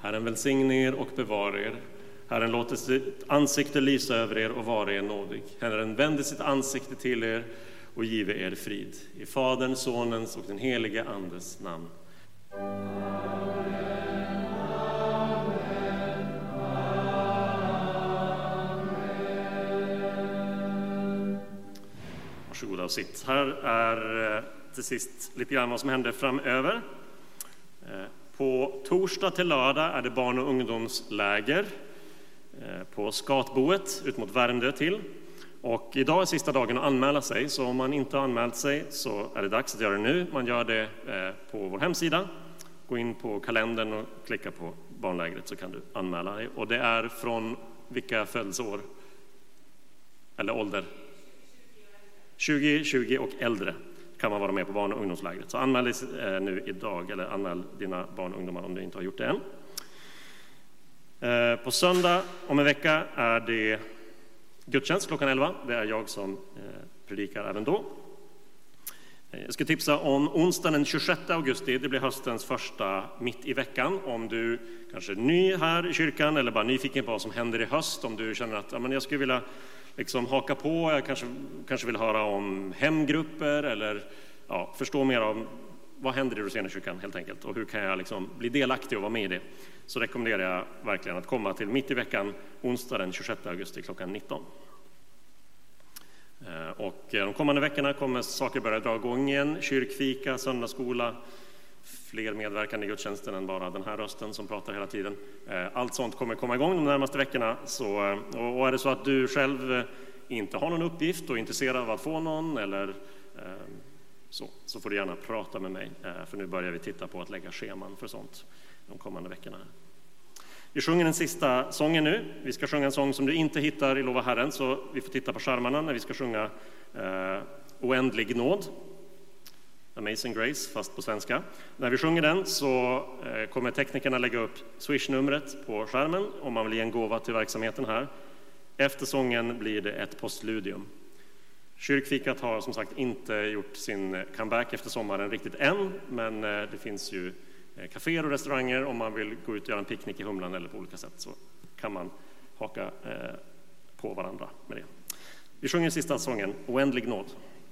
Herren välsigne er och bevara er. Herren låter sitt ansikte lysa över er och vara er nådig. Herren vänder sitt ansikte till er och give er frid. I Faderns, Sonens och den helige Andes namn. Varsågoda och sitt. Här är till sist lite grann vad som händer framöver. På torsdag till lördag är det barn- och ungdomsläger på Skatboet ut mot Värmdö till. Och idag är sista dagen att anmäla sig, så om man inte har anmält sig så är det dags att göra det nu. Man gör det på vår hemsida. Gå in på kalendern och klicka på barnlägret så kan du anmäla dig. Och det är från vilka födelseår? Eller ålder? 20 och äldre kan man vara med på barn- och ungdomslägret. Så anmäl dig nu idag, eller anmäl dina barn och ungdomar om du inte har gjort det än. På söndag om en vecka är det gudstjänst klockan 11. Det är jag som predikar även då. Jag ska tipsa om onsdagen den 26 augusti. Det blir höstens första mitt i veckan. Om du kanske är ny här i kyrkan eller bara nyfiken på vad som händer i höst. Om du känner att jag skulle vilja haka på, jag kanske vill höra om hemgrupper eller förstå mer om vad händer i Rosenekyrkan helt enkelt och hur kan jag bli delaktig och vara med i det. Så rekommenderar jag verkligen att komma till mitt i veckan, onsdag den 26 augusti klockan 19. Och de kommande veckorna kommer saker börja dra igång igen. Kyrkfika, söndagsskola, fler medverkande i gudstjänsten än bara den här rösten som pratar hela tiden. Allt sånt kommer komma igång de närmaste veckorna. Och är det så att du själv inte har någon uppgift och är intresserad av att få någon eller så får du gärna prata med mig. För nu börjar vi titta på att lägga scheman för sånt de kommande veckorna. Vi sjunger den sista sången nu. Vi ska sjunga en sång som du inte hittar i Lova Herren, så vi får titta på skärmarna när vi ska sjunga Oändlig nåd. Amazing Grace, fast på svenska. När vi sjunger den så kommer teknikerna lägga upp Swish-numret på skärmen om man vill ge en gåva till verksamheten här. Efter sången blir det ett postludium. Kyrkfikat har som sagt inte gjort sin comeback efter sommaren riktigt än, men det finns ju kaféer och restauranger om man vill gå ut och göra en picknick i Humlan eller på olika sätt så kan man haka på varandra med det. Vi sjunger sista sången, Oändlig nåd.